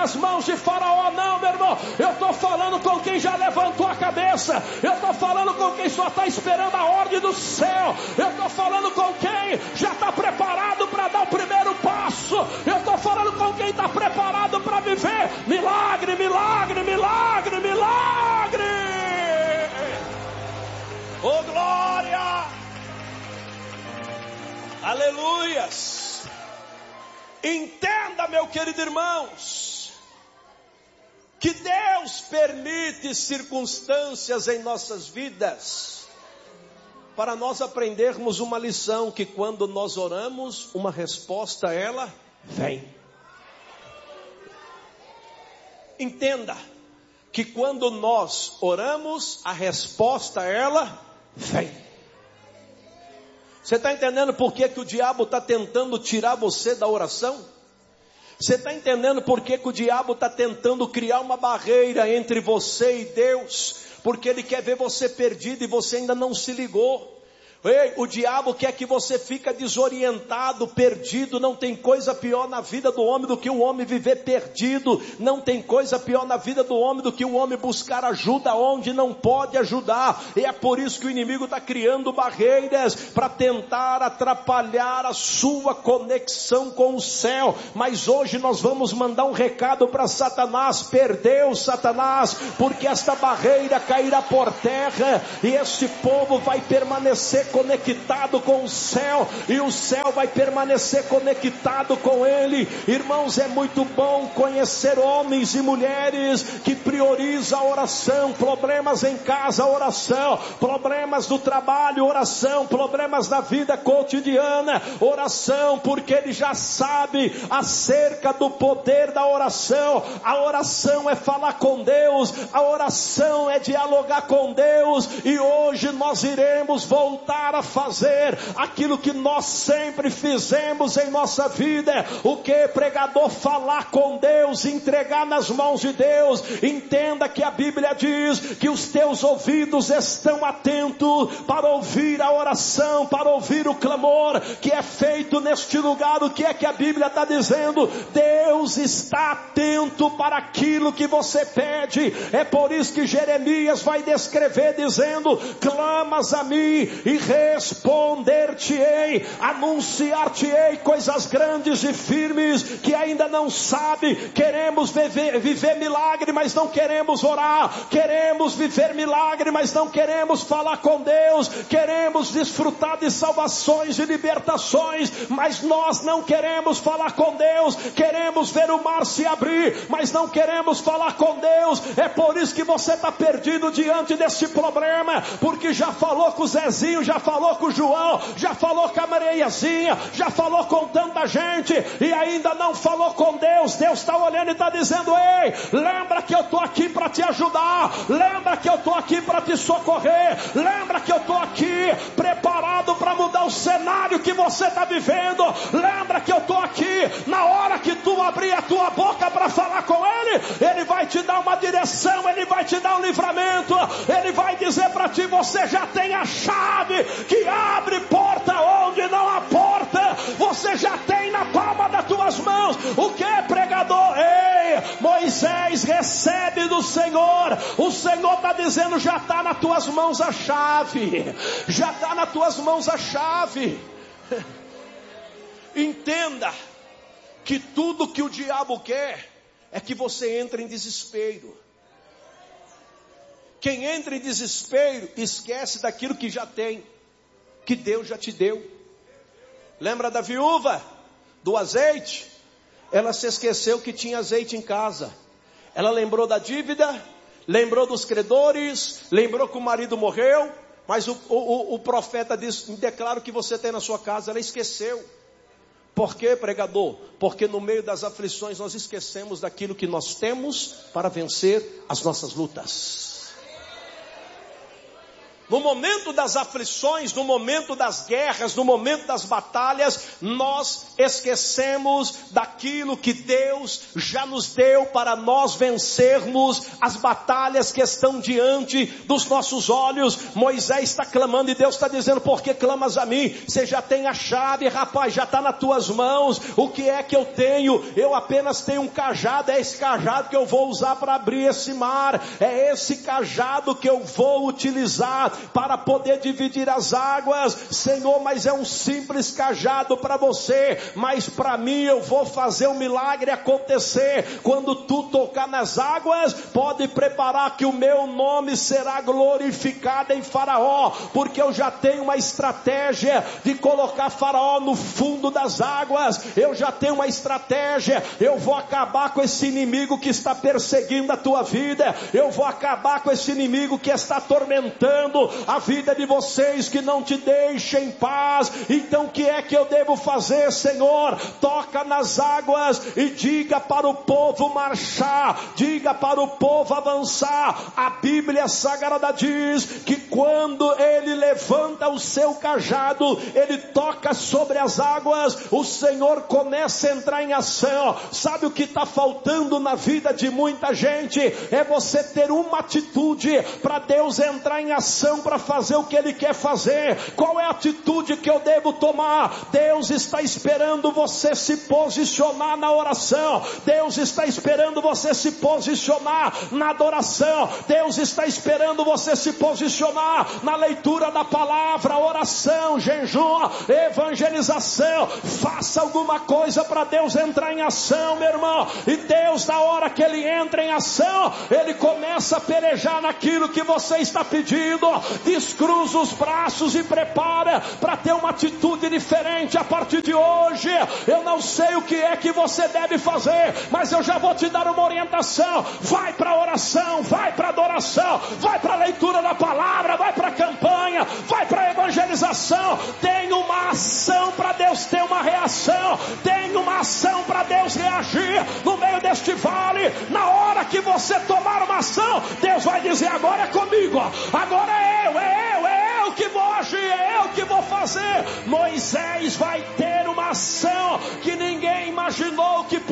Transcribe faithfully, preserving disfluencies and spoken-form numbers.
nas mãos de Faraó, não, meu irmão. Eu estou falando com quem já levantou a cabeça. Eu estou falando com quem só está esperando a ordem do céu. Eu estou falando com quem já está preparado para dar o primeiro passo. Eu estou falando com quem está preparado para viver milagre, milagre, milagre, milagre. Oh, glória! Aleluias! Entenda, meu querido irmãos, que Deus permite circunstâncias em nossas vidas para nós aprendermos uma lição, que quando nós oramos, uma resposta ela vem. Entenda que quando nós oramos, a resposta ela vem. Você está entendendo por que, que o diabo está tentando tirar você da oração? Você está entendendo por que, que o diabo está tentando criar uma barreira entre você e Deus? Porque ele quer ver você perdido e você ainda não se ligou. Ei, o diabo quer que você fique desorientado, perdido. Não tem coisa pior na vida do homem do que o homem viver perdido. Não tem coisa pior na vida do homem do que o homem buscar ajuda onde não pode ajudar. E é por isso que o inimigo está criando barreiras para tentar atrapalhar a sua conexão com o céu. Mas hoje nós vamos mandar um recado para Satanás. Perdeu, Satanás, porque esta barreira cairá por terra e este povo vai permanecer conectado com o céu, e o céu vai permanecer conectado com ele. Irmãos, é muito bom conhecer homens e mulheres que priorizam a oração. Problemas em casa, oração. Problemas do trabalho, oração. Problemas da vida cotidiana, oração, porque ele já sabe acerca do poder da oração. A oração é falar com Deus, a oração é dialogar com Deus, e hoje nós iremos voltar a fazer aquilo que nós sempre fizemos em nossa vida. O que? Pregador, falar com Deus, entregar nas mãos de Deus. Entenda que a Bíblia diz que os teus ouvidos estão atentos para ouvir a oração, para ouvir o clamor que é feito neste lugar. O que é que a Bíblia está dizendo? Deus está atento para aquilo que você pede. É por isso que Jeremias vai descrever dizendo: clamas a mim e responder-te-ei, anunciar-te-ei coisas grandes e firmes que ainda não sabe. Queremos viver, viver milagre, mas não queremos orar. Queremos viver milagre, mas não queremos falar com Deus. Queremos desfrutar de salvações e libertações, mas nós não queremos falar com Deus. Queremos ver o mar se abrir, mas não queremos falar com Deus. É por isso que você está perdido diante desse problema, porque já falou com o Zezinho, já falou com o João, já falou com a Mariazinha, já falou com tanta gente e ainda não falou com Deus. Deus está olhando e está dizendo: ei, lembra que eu estou aqui para te ajudar, lembra que eu estou aqui para te socorrer, lembra que eu estou aqui preparado para mudar o cenário que você está vivendo, lembra que eu estou aqui na hora que tu abrir a tua boca para falar com Ele. Ele vai te dar uma direção, Ele vai te dar um livramento, Ele vai dizer para ti: você já tem a chave que abre porta onde não há porta. Você já tem na palma das tuas mãos. O que, pregador? Ei, Moisés, recebe do Senhor. O Senhor está dizendo: já está nas tuas mãos a chave. Já está nas tuas mãos a chave. Entenda que tudo que o diabo quer é que você entre em desespero. Quem entra em desespero esquece daquilo que já tem, que Deus já te deu. Lembra da viúva do azeite? Ela se esqueceu que tinha azeite em casa. Ela lembrou da dívida, lembrou dos credores, lembrou que o marido morreu, mas o, o, o profeta disse: me declara o que você tem na sua casa. Ela esqueceu. Por quê, pregador? Porque no meio das aflições nós esquecemos daquilo que nós temos para vencer as nossas lutas. No momento das aflições, no momento das guerras, no momento das batalhas, nós esquecemos daquilo que Deus já nos deu para nós vencermos as batalhas que estão diante dos nossos olhos. Moisés está clamando e Deus está dizendo: por que clamas a mim? Você já tem a chave, rapaz, já está nas tuas mãos. O que é que eu tenho? Eu apenas tenho um cajado, é esse cajado que eu vou usar para abrir esse mar, é esse cajado que eu vou utilizar para poder dividir as águas. Senhor, mas é um simples cajado para você, mas para mim eu vou fazer um milagre acontecer. Quando tu tocar nas águas, pode preparar que o meu nome será glorificado em Faraó, porque eu já tenho uma estratégia de colocar Faraó no fundo das águas. Eu já tenho uma estratégia, eu vou acabar com esse inimigo que está perseguindo a tua vida, eu vou acabar com esse inimigo que está atormentando a vida de vocês, que não te deixa em paz. Então o que é que eu devo fazer, Senhor? Toca nas águas e diga para o povo marchar, diga para o povo avançar. A Bíblia Sagrada diz que quando ele levanta o seu cajado, ele toca sobre as águas, o Senhor começa a entrar em ação. Sabe o que está faltando na vida de muita gente? É você ter uma atitude para Deus entrar em ação, para fazer o que Ele quer fazer. Qual é a atitude que eu devo tomar? Deus está esperando você se posicionar na oração. Deus está esperando você se posicionar na adoração. Deus está esperando você se posicionar na leitura da palavra, oração, jejum, evangelização. Faça alguma coisa para Deus entrar em ação, meu irmão. E Deus, na hora que Ele entra em ação, Ele começa a pelejar naquilo que você está pedindo. Descruza os braços e prepara para ter uma atitude diferente a partir de hoje. Eu não sei o que é que você deve fazer, mas eu já vou te dar uma orientação. Vai para a oração, vai para a adoração, vai para a leitura da palavra, vai para a campanha, vai para a evangelização. Tem uma ação para Deus ter uma reação, tem uma ação para Deus reagir no meio deste vale. Na hora que você tomar uma ação, Deus vai dizer: agora é comigo, agora é eu, é eu, é eu que vou agir, é eu que vou fazer. Moisés vai ter uma ação que ninguém imaginou que